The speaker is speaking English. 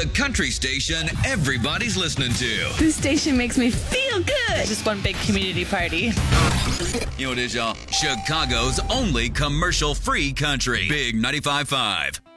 The country station everybody's listening to. This station makes me feel good. Just one big community party. You know what it is, y'all? Chicago's only commercial-free country. Big 95.5.